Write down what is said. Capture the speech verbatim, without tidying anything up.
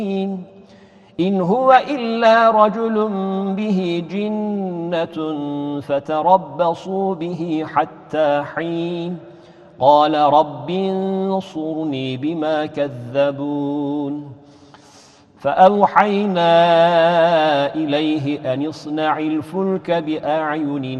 إن هو إلا رجل به جنة فتربصوا به حتى حين قال رب انصرني بما كذبون فأوحينا إليه أن اصنع الفلك بأعيننا